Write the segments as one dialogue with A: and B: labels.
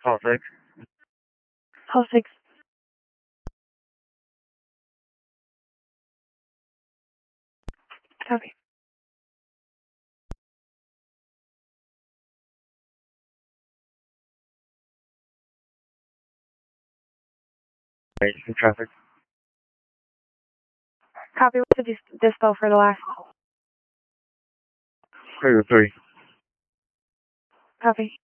A: Call 6.
B: Call 6. Copy.
A: Some traffic.
B: Copy. What's the dispo for the last?
A: 303.
B: Copy.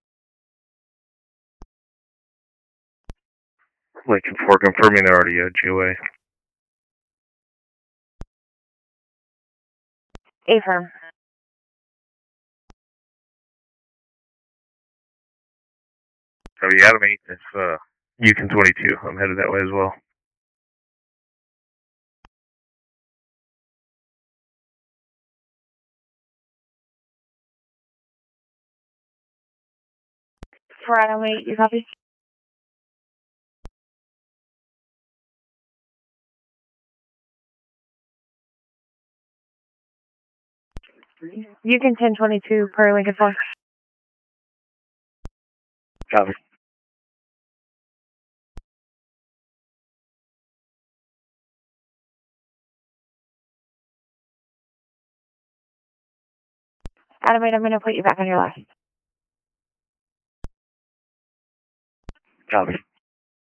A: Lincoln 4 confirming they're already at GOA.
B: Affirm.
A: Copy, Adam 8. It's Yukon 22. I'm headed that way as well.
B: For Adam 8, you copy? Yukon 1022 per Lincoln 4.
A: Copy.
B: Adam 8, I'm going to put you back on your last.
A: Copy.